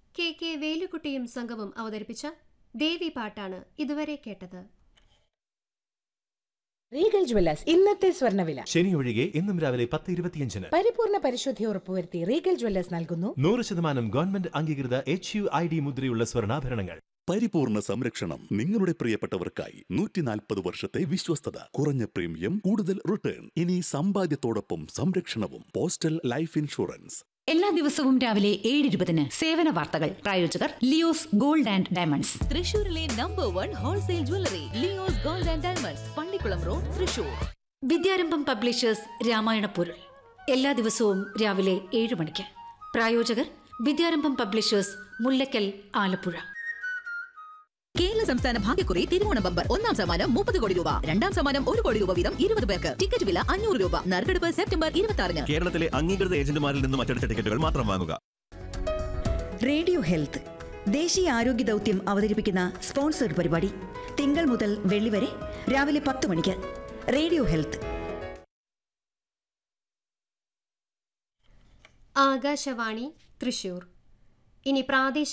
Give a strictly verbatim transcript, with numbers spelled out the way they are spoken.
K K വേലുക്കുട്ടിയും സംഘവും അവതരിപ്പിച്ച ദേവി പാട്ടാണ് ഇതുവരെ കേട്ടത്. റീഗൽ ജ്വല്ലേഴ്സ് ഇന്നത്തെ സ്വർണ്ണവില. ശനി ഒഴികെ ഇന്നും രാവിലെ പത്ത് ഇരുപത്തിയഞ്ചിന് പരിപൂർണ പരിശുദ്ധി ഉറപ്പുവരുത്തി റീഗൽ ജ്വല്ലേഴ്സ് നൽകുന്നു നൂറ് ശതമാനം ഗവൺമെന്റ് അംഗീകൃത എച്ച് യു ഐ ഡി മുദ്രയുള്ള സ്വർണ്ണാഭരണങ്ങൾ. പരിപൂർണ സംരക്ഷണം നിങ്ങളുടെ പ്രിയപ്പെട്ടവർക്കായി നൂറ്റി നാൽപ്പത് വർഷത്തെ വിശ്വസ്തത, കുറഞ്ഞ പ്രീമിയം, കൂടുതൽ റിട്ടേൺ. ഇനി സമ്പാദ്യത്തോടൊപ്പം സംരക്ഷണവും. Postal life insurance. എല്ലാ ദിവസവും രാവിലെ ഏഴ് ഇരുപതിന് സേവന വാർത്തകൾ. പ്രായോജകർ ലിയോസ് ഗോൾഡ് ആൻഡ് ഡയമണ്ട്സ്. തൃശൂരിലെ number one wholesale jewellery Leo's gold and diamonds, Pallikkulam road, Thrissur. Vidyarambham publishers Ramayana പൊരുൾ എല്ലാ ദിവസവും രാവിലെ ഏഴ് മണിക്ക്. പ്രായോജകർ വിദ്യാരംഭം പബ്ലിഷേഴ്സ്, മുല്ലക്കൽ, ആലപ്പുഴ. കേരള സംസ്ഥാന ഭാഗ്യക്കുറി തിരുവോണ ബമ്പർ. ഒന്നാം സമ്മാനം മുപ്പത് കോടി രൂപ, രണ്ടാം സമ്മാനം ഒരു കോടി രൂപ വീതം ഇരുപത് പേർക്ക്. ടിക്കറ്റ് വില അഞ്ഞൂറ് രൂപ. നറുക്കെടുപ്പ് സെപ്റ്റംബർ ഇരുപത്തി ആറിന്. കേരളത്തിലെ അംഗീകൃത ഏജന്റുമാരിൽ നിന്നും അച്ചടിച്ച ടിക്കറ്റുകൾ മാത്രം വാങ്ങുക. റേഡിയോ ഹെൽത്ത് ദേശീയ ആരോഗ്യ ദൗത്യം അവതരിപ്പിക്കുന്ന സ്പോൺസർഡ് പരിപാടി തിങ്കൾ മുതൽ വെള്ളി വരെ രാവിലെ പത്ത് മണിക്ക്. Radio health. ആകാശവാണി തൃശൂർ. ഇനി പ്രാദേശിക